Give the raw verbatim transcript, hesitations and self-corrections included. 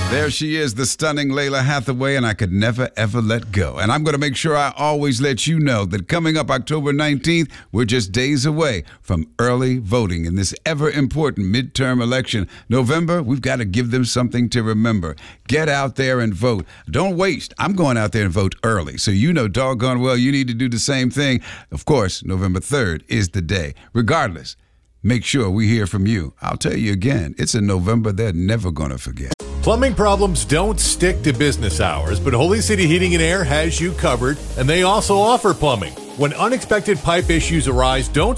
There she is, the stunning Layla Hathaway, and I could never, ever let go. And I'm going to make sure I always let you know that coming up October nineteenth, we're just days away from early voting in this ever-important midterm election. November, we've got to give them something to remember. Get out there and vote. Don't waste. I'm going out there and vote early, so you know doggone well you need to do the same thing. Of course, November third is the day. Regardless, make sure we hear from you. I'll tell you again, it's a November they're never going to forget. Plumbing problems don't stick to business hours, but Holy City Heating and Air has you covered, and they also offer plumbing. When unexpected pipe issues arise, don't